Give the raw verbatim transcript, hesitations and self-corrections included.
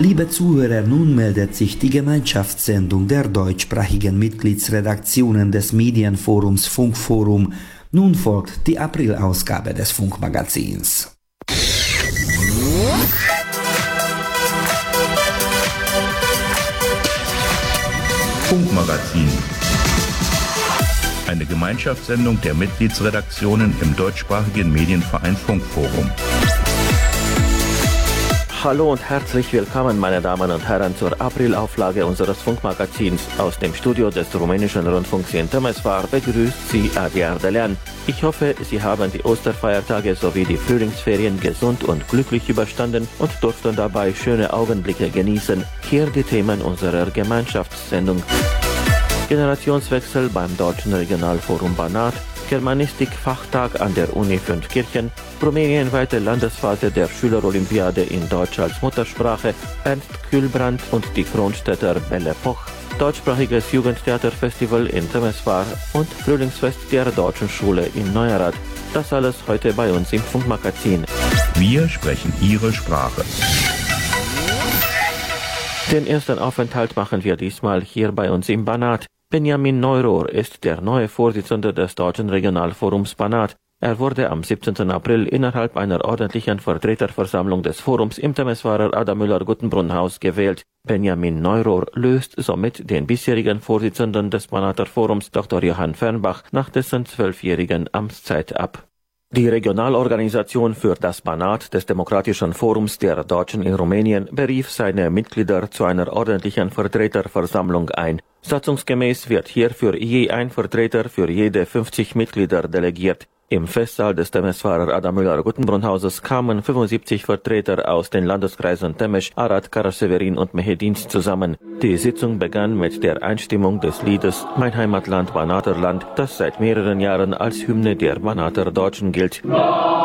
Liebe Zuhörer, nun meldet sich die Gemeinschaftssendung der deutschsprachigen Mitgliedsredaktionen des Medienforums Funkforum. Nun folgt die Aprilausgabe des Funkmagazins. Funkmagazin. Eine Gemeinschaftssendung der Mitgliedsredaktionen im deutschsprachigen Medienverein Funkforum. Hallo und herzlich willkommen, meine Damen und Herren, zur Aprilauflage unseres Funkmagazins. Aus dem Studio des rumänischen Rundfunks in Temesvar begrüßt Sie Adi Ardelean. Ich hoffe, Sie haben die Osterfeiertage sowie die Frühlingsferien gesund und glücklich überstanden und durften dabei schöne Augenblicke genießen. Hier die Themen unserer Gemeinschaftssendung. Generationswechsel beim Deutschen Regionalforum Banat, Germanistik-Fachtag an der Uni Fünfkirchen, rumänienweite Landesphase der Schülerolympiade in Deutsch als Muttersprache, Ernst Kühlbrand und die Kronstädter Belle Poch, deutschsprachiges Jugendtheaterfestival in Temesvar und Frühlingsfest der Deutschen Schule in Neuerath. Das alles heute bei uns im Funkmagazin. Wir sprechen Ihre Sprache. Den ersten Aufenthalt machen wir diesmal hier bei uns im Banat. Benjamin Neurohr ist der neue Vorsitzende des Deutschen Regionalforums Banat. Er wurde am siebzehnten April innerhalb einer ordentlichen Vertreterversammlung des Forums im Temesvarer Ada-Müller-Guttenbrunn-Haus gewählt. Benjamin Neurohr löst somit den bisherigen Vorsitzenden des Banater Forums, Doktor Johann Fernbach, nach dessen zwölfjährigen Amtszeit ab. Die Regionalorganisation für das Banat des Demokratischen Forums der Deutschen in Rumänien berief seine Mitglieder zu einer ordentlichen Vertreterversammlung ein. Satzungsgemäß wird hierfür je ein Vertreter für jede fünfzig Mitglieder delegiert. Im Festsaal des Temesvarer Ada-Müller-Guttenbrunn-Hauses kamen fünfundsiebzig Vertreter aus den Landeskreisen Temesch, Arad, Karaseverin und Mehedinți zusammen. Die Sitzung begann mit der Einstimmung des Liedes Mein Heimatland Banaterland, das seit mehreren Jahren als Hymne der Banater Deutschen gilt.